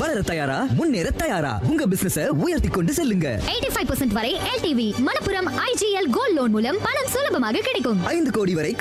வளர தயாரா? முன்னேற தயாரா? உங்க பிசினஸை உயர்த்தி கொண்டு செல்லுங்க. 85% வரை LTV. Manappuram IGL gold loan மூலம் பணம் சுலபமாக கிடைக்கும். 5 கோடி வரை